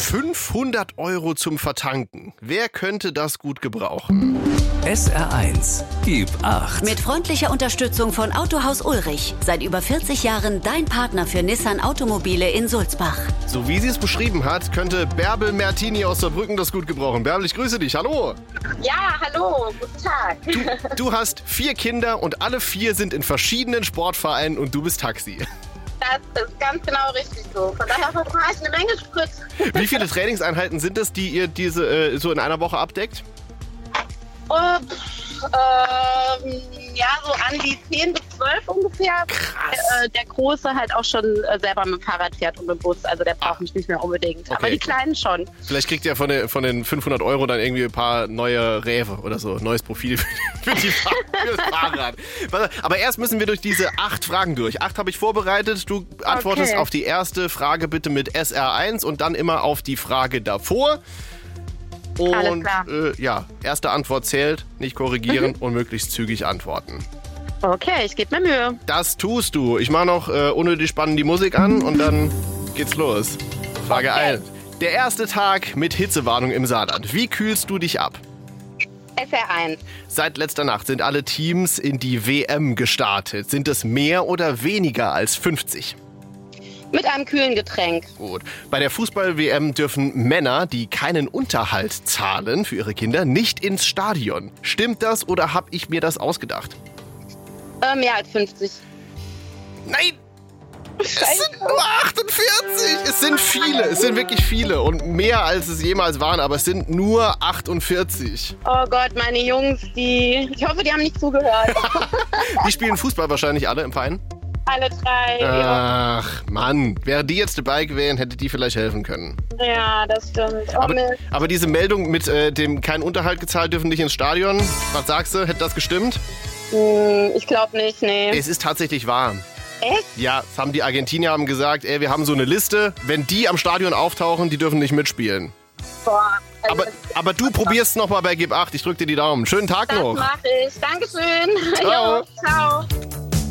500 € zum Vertanken. Wer könnte das gut gebrauchen? SR1, gib 8. Mit freundlicher Unterstützung von Autohaus Ulrich. Seit über 40 Jahren dein Partner für Nissan Automobile in Sulzbach. So wie sie es beschrieben hat, könnte Bärbel Mertini aus Saarbrücken das gut gebrauchen. Bärbel, ich grüße dich. Hallo. Ja, hallo. Guten Tag. Du hast 4 Kinder und alle 4 sind in verschiedenen Sportvereinen und du bist Taxi. Das ist ganz genau richtig so. Von daher verfahre ich eine Menge Sprit. Wie viele Trainingseinheiten sind es, die ihr so in einer Woche abdeckt? Ja, so an die 10 bis 12 ungefähr. Krass. Der Große halt auch schon selber mit dem Fahrrad fährt und mit dem Bus. Also der braucht mich nicht mehr unbedingt. Okay. Aber die Kleinen schon. Vielleicht kriegt ihr von den 500 € dann irgendwie ein paar neue Rewe oder so. Neues Profil für das Fahrrad. Aber erst müssen wir durch diese 8 Fragen durch. 8 habe ich vorbereitet. Du antwortest auf die erste Frage bitte mit SR1 und dann immer auf die Frage davor. Und Alles klar. Erste Antwort zählt, nicht korrigieren und möglichst zügig antworten. Okay, ich gebe mir Mühe. Das tust du. Ich mache noch unnötig spannend die Musik an und dann geht's los. Frage 1. Der erste Tag mit Hitzewarnung im Saarland. Wie kühlst du dich ab? SR1. Seit letzter Nacht sind alle Teams in die WM gestartet. Sind es mehr oder weniger als 50? Mit einem kühlen Getränk. Gut. Bei der Fußball-WM dürfen Männer, die keinen Unterhalt zahlen für ihre Kinder, nicht ins Stadion. Stimmt das oder habe ich mir das ausgedacht? Mehr als 50. Nein! Es sind nur 48! Es sind viele, es sind wirklich viele und mehr als es jemals waren, aber es sind nur 48. Oh Gott, meine Jungs, ich hoffe, die haben nicht zugehört. Die spielen Fußball wahrscheinlich alle im Verein? Alle 3. Ach, Mann. Wäre die jetzt dabei gewesen, hätte die vielleicht helfen können. Ja, das stimmt. Oh, aber diese Meldung mit dem keinen Unterhalt gezahlt dürfen nicht ins Stadion, was sagst du? Hätte das gestimmt? Ich glaube nicht, nee. Es ist tatsächlich wahr. Echt? Ja, das haben die Argentinier gesagt, wir haben so eine Liste, wenn die am Stadion auftauchen, die dürfen nicht mitspielen. Boah. Also Aber du probierst nochmal bei Gib 8, ich drück dir die Daumen. Schönen Tag noch. Das mache ich. Dankeschön. Ciao. Jo, ciao.